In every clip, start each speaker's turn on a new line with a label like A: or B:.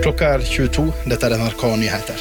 A: Klokka 22, dette NRK Nyheter.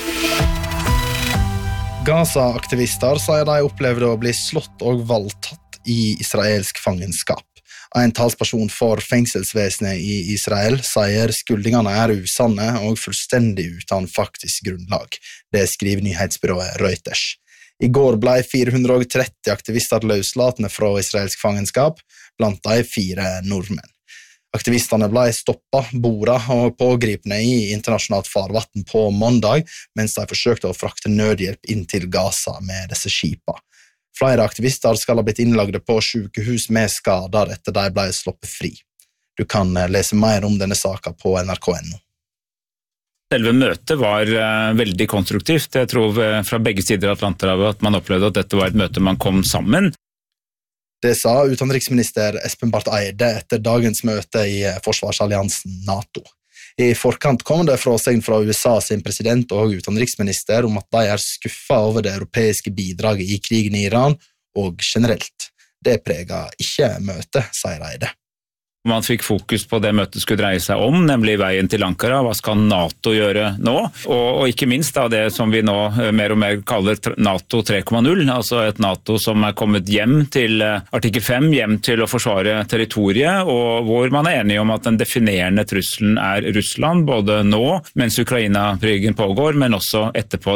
A: Gaza-aktivister sier de opplevde å bli slått og voldtatt i israelsk fangenskap. En talsperson for fengselsvesenet i Israel sier skuldingene usanne og fullstendig uten faktisk grunnlag. Det skriver nyhetsbyrået Reuters. I går ble 430 aktivister løslatne fra israelsk fangenskap, blant de 4 nordmenn. Aktivistene ble stoppet, bordet og pågripne i internasjonalt farvatten på mandag, mens de forsøkte å frakte nødhjelp inn til Gaza med disse skipa. Flere aktivister skal ha blitt innlagde på sykehus med skader etter de ble sluppet fri. Du kan lese mer om denne saken på nrk.no.
B: Selve møtet var veldig konstruktivt. Jeg tror fra begge sider av Atlanterhavet at man opplevde at dette var et møte man kom sammen.
A: Det sa utenriksminister Espen Barth Eide etter dagens møte i forsvarsalliansen NATO. I forkant kom det fråsegn fra USA sin president og utenriksminister om at de skuffet over det europeiske bidraget i krigen i Iran, og generelt. Det preget ikke møtet, sier Eide.
B: Man fikk fokus på det møtet skulle dreie seg om, nemlig veien til Ankara. Hva skal NATO gjøre nå? Og ikke minst da det som vi nå mer og mer kaller NATO 3.0, altså et NATO som kommet hjem til artikkel 5, hjem til å forsvare territoriet, og hvor man enige om at den definerende trusselen Russland, både nå, mens Ukraina-krigen pågår, men også etterpå.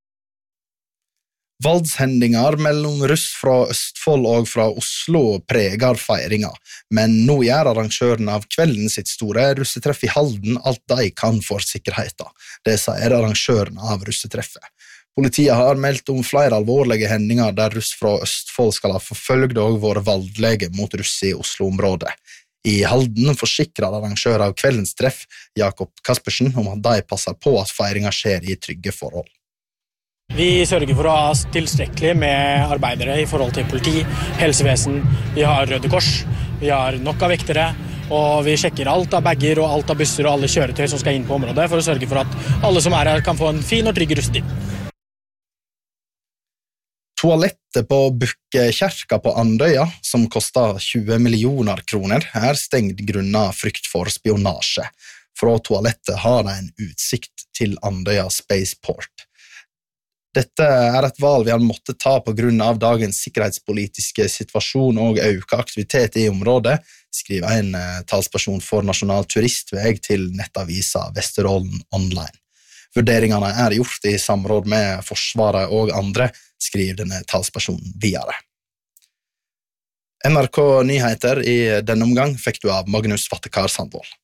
A: Voldshendinger mellom russ fra Østfold og fra Oslo preger feiringa, men nå gjør arrangøren av kvelden sitt store russetreff i Halden alt de kan for sikkerheten. Det sier arrangøren av russetreffet. Politiet har meldt om flere alvorlige hendinger der russ fra Østfold skal ha forfølgt og vært voldelige mot russ i Oslo-området. I Halden forsikrer arrangør av kveldens treff, Jakob Kaspersen, om at de passer på at feiringa skjer i trygge forhold.
C: Vi sørger for å ha tilstrekkelig med arbeidere i forhold til politi, helsevesen. Vi har Røde Kors, vi har nok av vektere, og vi sjekker alt av bagger og alt av busser og alle kjøretøy som skal inn på området for å sørge for at alle som her kan få en fin og trygg russetid.
A: Toalettet på Bukkekjerka på Andøya, som kostet 20 millioner kroner, stengt grunnet frykt for spionasje. Fra toalettet har de en utsikt til Andøya Spaceport. Dette et valg vi har måttet ta på grunn av dagens sikkerhetspolitiske situasjon og økt aktivitet i området, skriver en talsperson for Nasjonal Turistvei til nettavisa Vesterålen Online. Vurderingene gjort i samråd med Forsvaret og andre, skriver denne talspersonen videre. NRK Nyheter i denne omgang fikk du av Magnus Vattekar Sandvold.